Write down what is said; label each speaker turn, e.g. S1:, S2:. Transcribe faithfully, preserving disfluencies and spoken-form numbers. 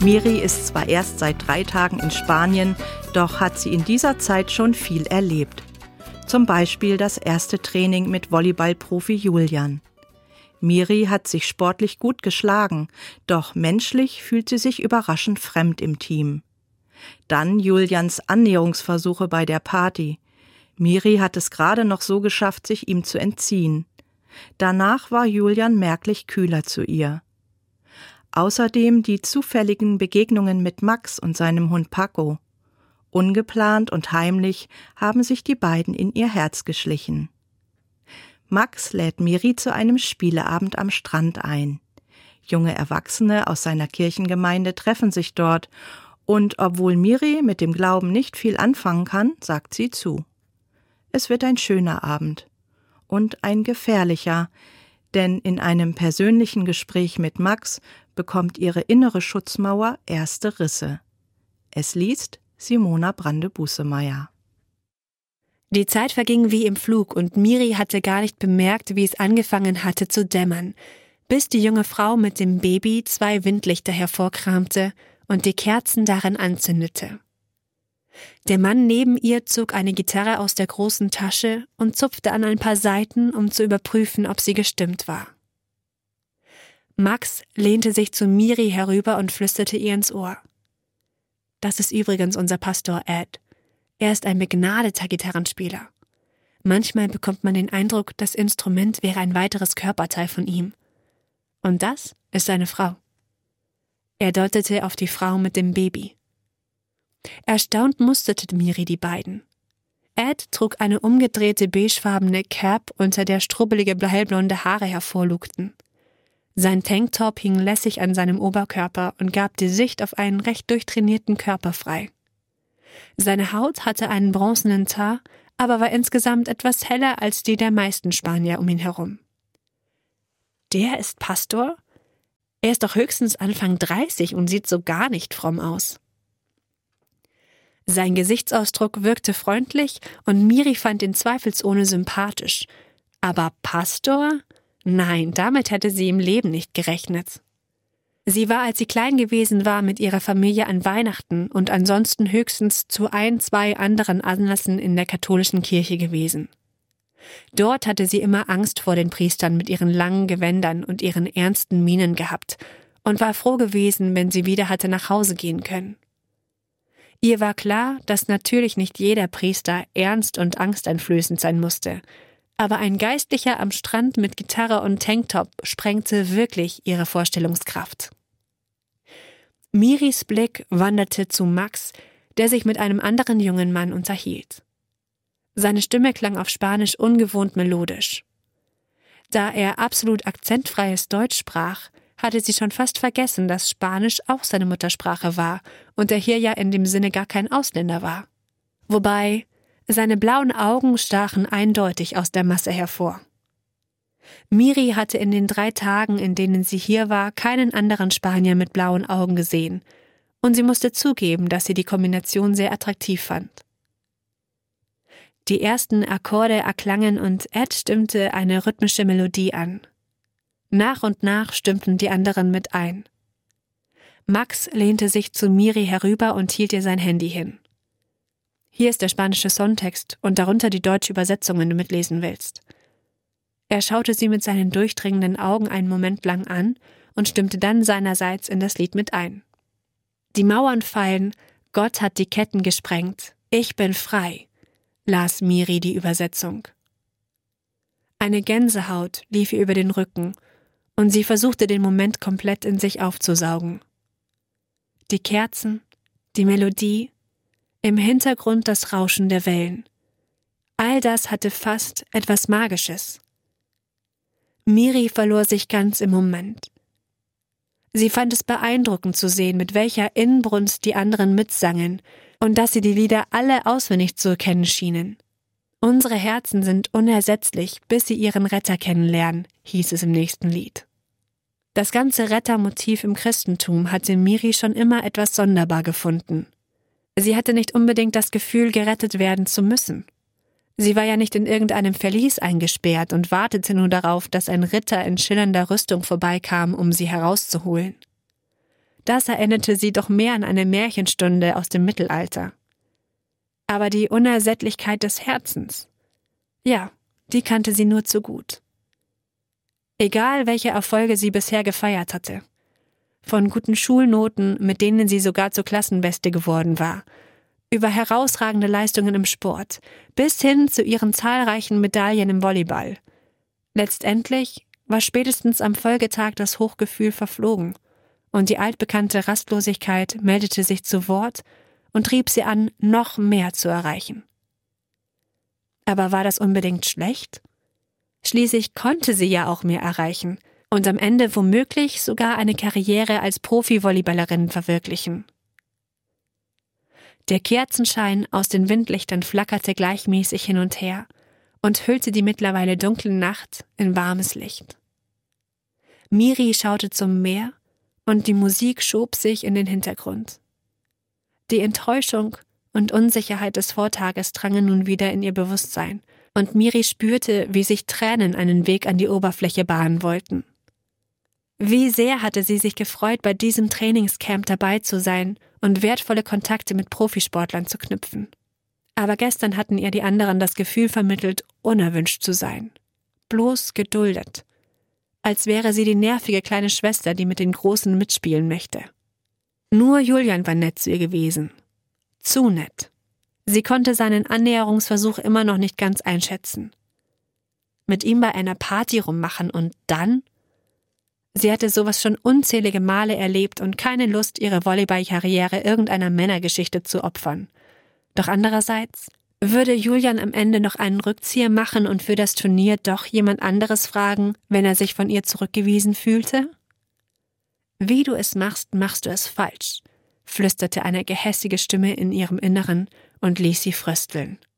S1: Miri ist zwar erst seit drei Tagen in Spanien, doch hat sie in dieser Zeit schon viel erlebt. Zum Beispiel das erste Training mit Volleyballprofi Julian. Miri hat sich sportlich gut geschlagen, doch menschlich fühlt sie sich überraschend fremd im Team. Dann Julians Annäherungsversuche bei der Party. Miri hat es gerade noch so geschafft, sich ihm zu entziehen. Danach war Julian merklich kühler zu ihr. Außerdem die zufälligen Begegnungen mit Max und seinem Hund Paco. Ungeplant und heimlich haben sich die beiden in ihr Herz geschlichen. Max lädt Miri zu einem Spieleabend am Strand ein. Junge Erwachsene aus seiner Kirchengemeinde treffen sich dort und obwohl Miri mit dem Glauben nicht viel anfangen kann, sagt sie zu. Es wird ein schöner Abend und ein gefährlicher, denn in einem persönlichen Gespräch mit Max bekommt ihre innere Schutzmauer erste Risse. Es liest Simona Brande-Busemeyer.
S2: Die Zeit verging wie im Flug und Miri hatte gar nicht bemerkt, wie es angefangen hatte zu dämmern, bis die junge Frau mit dem Baby zwei Windlichter hervorkramte und die Kerzen darin anzündete. Der Mann neben ihr zog eine Gitarre aus der großen Tasche und zupfte an ein paar Saiten, um zu überprüfen, ob sie gestimmt war. Max lehnte sich zu Miri herüber und flüsterte ihr ins Ohr. Das ist übrigens unser Pastor Ed. Er ist ein begnadeter Gitarrenspieler. Manchmal bekommt man den Eindruck, das Instrument wäre ein weiteres Körperteil von ihm. Und das ist seine Frau. Er deutete auf die Frau mit dem Baby. Erstaunt musterte Miri die beiden. Ed trug eine umgedrehte beigefarbene Cap, unter der strubbelige hellblonde Haare hervorlugten. Sein Tanktop hing lässig an seinem Oberkörper und gab die Sicht auf einen recht durchtrainierten Körper frei. Seine Haut hatte einen bronzenen Teint, aber war insgesamt etwas heller als die der meisten Spanier um ihn herum. Der ist Pastor? Er ist doch höchstens Anfang dreißig und sieht so gar nicht fromm aus. Sein Gesichtsausdruck wirkte freundlich und Miri fand ihn zweifelsohne sympathisch. Aber Pastor? Nein, damit hätte sie im Leben nicht gerechnet. Sie war, als sie klein gewesen war, mit ihrer Familie an Weihnachten und ansonsten höchstens zu ein, zwei anderen Anlässen in der katholischen Kirche gewesen. Dort hatte sie immer Angst vor den Priestern mit ihren langen Gewändern und ihren ernsten Mienen gehabt und war froh gewesen, wenn sie wieder hatte nach Hause gehen können. Ihr war klar, dass natürlich nicht jeder Priester ernst und angsteinflößend sein musste, aber ein Geistlicher am Strand mit Gitarre und Tanktop sprengte wirklich ihre Vorstellungskraft. Miris Blick wanderte zu Max, der sich mit einem anderen jungen Mann unterhielt. Seine Stimme klang auf Spanisch ungewohnt melodisch. Da er absolut akzentfreies Deutsch sprach, hatte sie schon fast vergessen, dass Spanisch auch seine Muttersprache war und er hier ja in dem Sinne gar kein Ausländer war. Wobei, seine blauen Augen stachen eindeutig aus der Masse hervor. Miri hatte in den drei Tagen, in denen sie hier war, keinen anderen Spanier mit blauen Augen gesehen und sie musste zugeben, dass sie die Kombination sehr attraktiv fand. Die ersten Akkorde erklangen und Ed stimmte eine rhythmische Melodie an. Nach und nach stimmten die anderen mit ein. Max lehnte sich zu Miri herüber und hielt ihr sein Handy hin. Hier ist der spanische Songtext und darunter die deutsche Übersetzung, wenn du mitlesen willst. Er schaute sie mit seinen durchdringenden Augen einen Moment lang an und stimmte dann seinerseits in das Lied mit ein. Die Mauern fallen, Gott hat die Ketten gesprengt, ich bin frei, las Miri die Übersetzung. Eine Gänsehaut lief ihr über den Rücken und sie versuchte den Moment komplett in sich aufzusaugen. Die Kerzen, die Melodie, im Hintergrund das Rauschen der Wellen. All das hatte fast etwas Magisches. Miri verlor sich ganz im Moment. Sie fand es beeindruckend zu sehen, mit welcher Inbrunst die anderen mitsangen und dass sie die Lieder alle auswendig zu kennen schienen. Unsere Herzen sind unersetzlich, bis sie ihren Retter kennenlernen, hieß es im nächsten Lied. Das ganze Rettermotiv im Christentum hatte Miri schon immer etwas sonderbar gefunden. Sie hatte nicht unbedingt das Gefühl, gerettet werden zu müssen. Sie war ja nicht in irgendeinem Verlies eingesperrt und wartete nur darauf, dass ein Ritter in schillernder Rüstung vorbeikam, um sie herauszuholen. Das erinnerte sie doch mehr an eine Märchenstunde aus dem Mittelalter. Aber die Unersättlichkeit des Herzens, ja, die kannte sie nur zu gut. Egal, welche Erfolge sie bisher gefeiert hatte. Von guten Schulnoten, mit denen sie sogar zur Klassenbeste geworden war, über herausragende Leistungen im Sport, bis hin zu ihren zahlreichen Medaillen im Volleyball. Letztendlich war spätestens am Folgetag das Hochgefühl verflogen und die altbekannte Rastlosigkeit meldete sich zu Wort und trieb sie an, noch mehr zu erreichen. Aber war das unbedingt schlecht? Schließlich konnte sie ja auch mehr erreichen und am Ende womöglich sogar eine Karriere als Profi-Volleyballerin verwirklichen. Der Kerzenschein aus den Windlichtern flackerte gleichmäßig hin und her und hüllte die mittlerweile dunkle Nacht in warmes Licht. Miri schaute zum Meer und die Musik schob sich in den Hintergrund. Die Enttäuschung und Unsicherheit des Vortages drangen nun wieder in ihr Bewusstsein, und Miri spürte, wie sich Tränen einen Weg an die Oberfläche bahnen wollten. Wie sehr hatte sie sich gefreut, bei diesem Trainingscamp dabei zu sein und wertvolle Kontakte mit Profisportlern zu knüpfen. Aber gestern hatten ihr die anderen das Gefühl vermittelt, unerwünscht zu sein. Bloß geduldet. Als wäre sie die nervige kleine Schwester, die mit den Großen mitspielen möchte. Nur Julian war nett zu ihr gewesen. Zu nett. Sie konnte seinen Annäherungsversuch immer noch nicht ganz einschätzen. Mit ihm bei einer Party rummachen und dann? Sie hatte sowas schon unzählige Male erlebt und keine Lust, ihre Volleyball-Karriere irgendeiner Männergeschichte zu opfern. Doch andererseits, würde Julian am Ende noch einen Rückzieher machen und für das Turnier doch jemand anderes fragen, wenn er sich von ihr zurückgewiesen fühlte? Wie du es machst, machst du es falsch, flüsterte eine gehässige Stimme in ihrem Inneren und ließ sie frösteln.